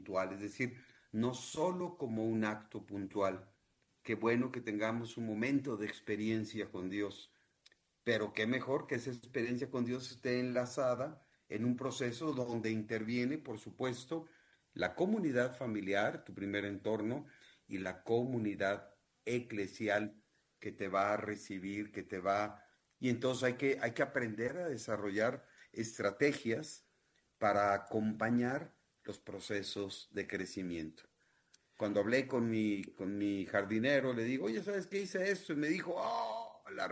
puntual, es decir, no solo como un acto puntual. Qué bueno que tengamos un momento de experiencia con Dios, pero qué mejor que esa experiencia con Dios esté enlazada en un proceso donde interviene, por supuesto, la comunidad familiar, tu primer entorno, y la comunidad eclesial que te va a recibir, que te va... Y entonces hay que aprender a desarrollar estrategias para acompañar los procesos de crecimiento. Cuando hablé con mi jardinero, le digo, oye, ¿sabes qué hice esto? Y me dijo, oh, la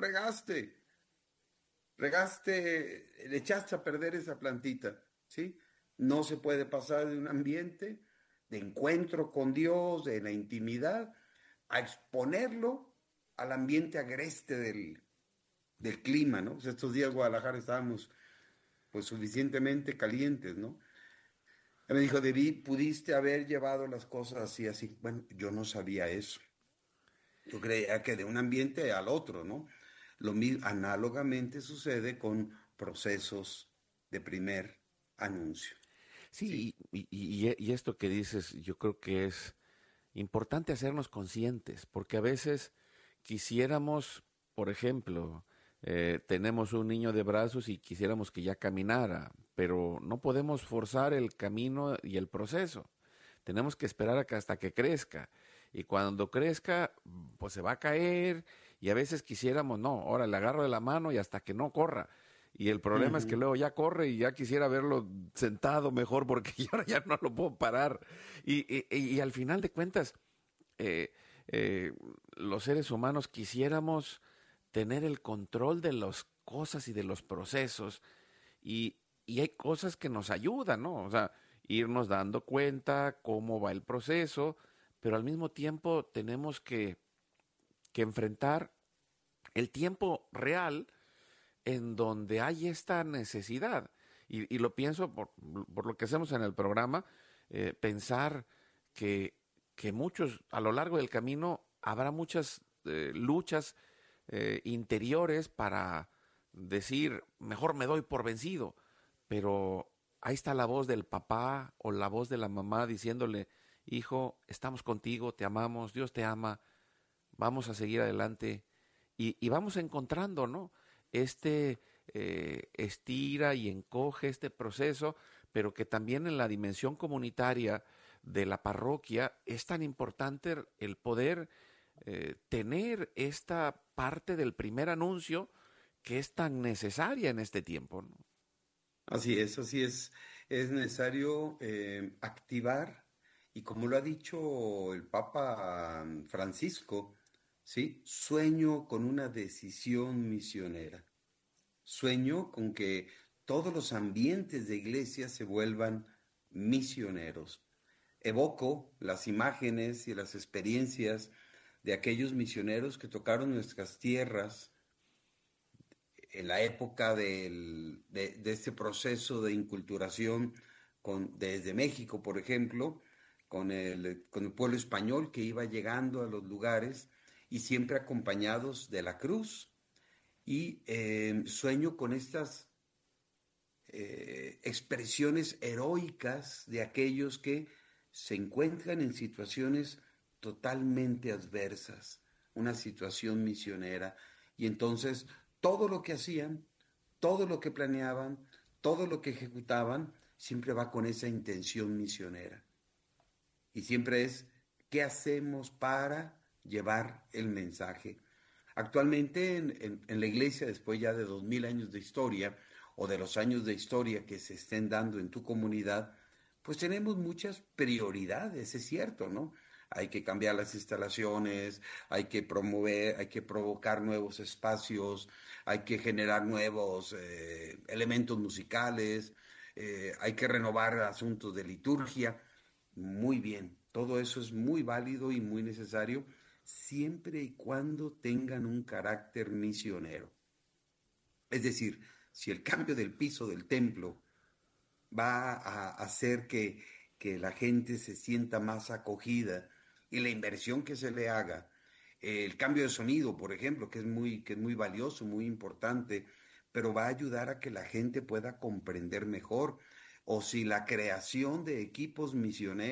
regaste, le echaste a perder esa plantita, ¿sí? No se puede pasar de un ambiente de encuentro con Dios, de la intimidad, a exponerlo al ambiente agreste del clima, ¿no? Pues estos días en Guadalajara estábamos pues suficientemente calientes, ¿no? Él me dijo, David, pudiste haber llevado las cosas así, así. Bueno, yo no sabía eso. Yo creía que de un ambiente al otro, ¿no? Lo mismo, análogamente sucede con procesos de primer anuncio, ¿sí? Sí, y esto que dices, yo creo que es importante hacernos conscientes, porque a veces quisiéramos, por ejemplo, tenemos un niño de brazos y quisiéramos que ya caminara, pero no podemos forzar el camino y el proceso. Tenemos que esperar hasta que crezca. Y cuando crezca, pues se va a caer. Y a veces quisiéramos, no, ahora le agarro de la mano y hasta que no corra. Y el problema es que Ujú. luego ya corre y ya quisiera verlo sentado mejor porque ahora ya no lo puedo parar. Y al final de cuentas, eh, eh, los seres humanos quisiéramos tener el control de las cosas y de los procesos y hay cosas que nos ayudan, ¿no? O sea, irnos dando cuenta cómo va el proceso, pero al mismo tiempo tenemos que enfrentar el tiempo real en donde hay esta necesidad. Y lo pienso por lo que hacemos en el programa, pensar que muchos, a lo largo del camino, habrá muchas luchas interiores para decir, mejor me doy por vencido, pero ahí está la voz del papá o la voz de la mamá diciéndole, hijo, estamos contigo, te amamos, Dios te ama, vamos a seguir adelante y vamos encontrando, ¿no? Este estira y encoge este proceso, pero que también en la dimensión comunitaria de la parroquia es tan importante el poder tener esta parte del primer anuncio que es tan necesaria en este tiempo, ¿no? Así es, así es. Es necesario activar, y como lo ha dicho el Papa Francisco, ¿sí? Sueño con una decisión misionera. Sueño con que todos los ambientes de iglesia se vuelvan misioneros. Evoco las imágenes y las experiencias de aquellos misioneros que tocaron nuestras tierras en la época de este proceso de inculturación desde México, por ejemplo, con el pueblo español que iba llegando a los lugares y siempre acompañados de la cruz. Y sueño con estas expresiones heroicas de aquellos que se encuentran en situaciones totalmente adversas, una situación misionera, y entonces todo lo que hacían, todo lo que planeaban, todo lo que ejecutaban, siempre va con esa intención misionera. Y siempre es, ¿qué hacemos para llevar el mensaje? Actualmente en la iglesia, después ya de 2000 años de historia, o de los años de historia que se estén dando en tu comunidad, pues tenemos muchas prioridades, es cierto, ¿no? Hay que cambiar las instalaciones, hay que promover, hay que provocar nuevos espacios, hay que generar nuevos elementos musicales, hay que renovar asuntos de liturgia. Muy bien, todo eso es muy válido y muy necesario siempre y cuando tengan un carácter misionero. Es decir, si el cambio del piso del templo va a hacer que la gente se sienta más acogida y la inversión que se le haga, el cambio de sonido, por ejemplo, que es muy valioso, muy importante, pero va a ayudar a que la gente pueda comprender mejor, o si la creación de equipos misioneros